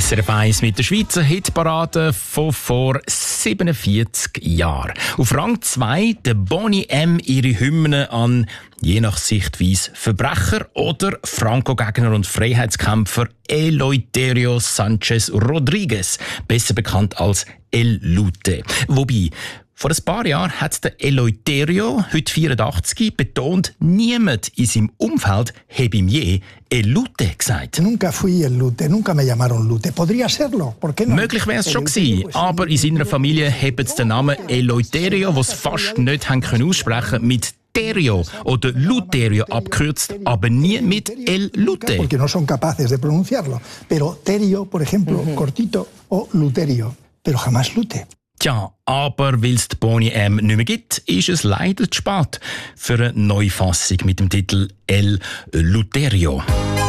SRF 1 mit der Schweizer Hitparade von vor 47 Jahren. Auf Rang 2 der Boney M. ihre Hymne an, je nach Sichtweise, Verbrecher oder Franco-Gegner und Freiheitskämpfer Eleuterio Sanchez Rodriguez, besser bekannt als El Lute. Wobei, vor ein paar Jahren hat der Eleuterio, heute 84, betont, niemand in seinem Umfeld habe ihm je El Lute gesagt. Nunca fui El Lute, nunca me llamaron Lute. Podría serlo, ¿por qué no? Möglich wäre es schon gewesen, aber in seiner Familie haben sie den Namen Eleuterio, den sie fast nicht haben können aussprechen, mit Terio oder Luterio abkürzt, aber nie mit El Lute. Porque no son capaces de pronunciarlo. Pero Terio, por ejemplo, cortito, o Luterio, pero jamás Lute. Tja, aber weil es die Boney M nicht mehr gibt, ist es leider zu spät für eine Neufassung mit dem Titel El Luterio.